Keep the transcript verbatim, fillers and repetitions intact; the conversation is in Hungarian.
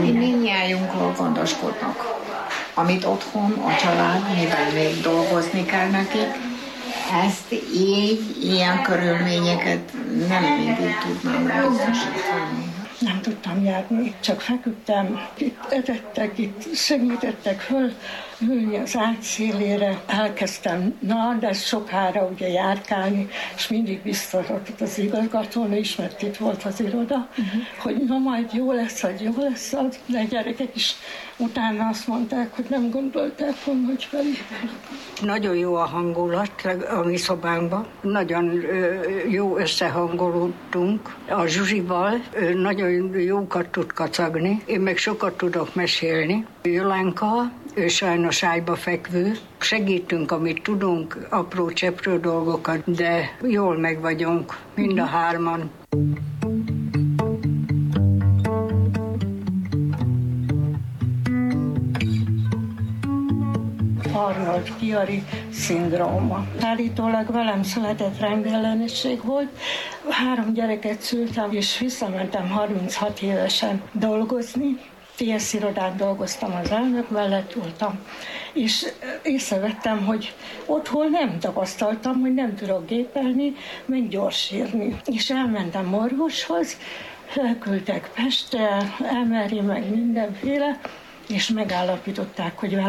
Mindnyájunkról gondoskodnak. Amit otthon, a család, mivel még dolgozni kell nekik, ezt így, ilyen körülményeket nem mindig tudnám biztosítani. Nem tudtam járni, csak feküdtem, itt etettek, itt segítettek föl, ülni az ágy szélére. Elkezdtem, na, de sokára ugye járkálni, és mindig biztatott az igazgatónő is, mert itt volt az iroda, uh-huh. hogy na majd jó lesz, hogy jó lesz, de a gyerekek is utána azt mondták, hogy nem gondolták volna, hogy felépül. Nagyon jó a hangulat a mi szobánkban, nagyon jó összehangolódtunk a Zsuzsival, nagyon jókat tud kacagni, én meg sokat tudok mesélni. Jolánka, ő sajnos ágyba fekvő, segítünk, amit tudunk, apró cseprő dolgokat, de jól meg vagyunk, mind a hárman. Arnold-Chiari szindróma. Állítólag velem született rendellenesség volt. Három gyereket szültem, és visszamentem harminchat évesen dolgozni. té es irodán dolgoztam, az elnök mellett voltam, és észrevettem, hogy otthon nem tapasztaltam, hogy nem tudok gépelni, meg gyorsírni. És elmentem orvoshoz, elküldtek Pestre, em er i, meg mindenféle, és megállapították, hogy